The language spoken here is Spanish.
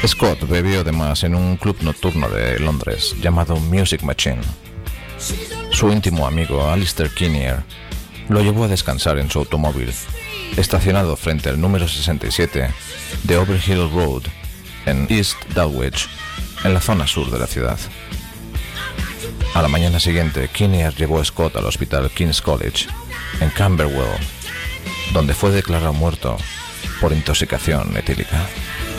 Scott bebió de más en un club nocturno de Londres llamado Music Machine. Su íntimo amigo Alistair Kinnear lo llevó a descansar en su automóvil, estacionado frente al número 67 de Overhill Road en East Dulwich, en la zona sur de la ciudad. A la mañana siguiente, Kinnear llevó a Scott al hospital King's College, en Camberwell, donde fue declarado muerto por intoxicación etílica.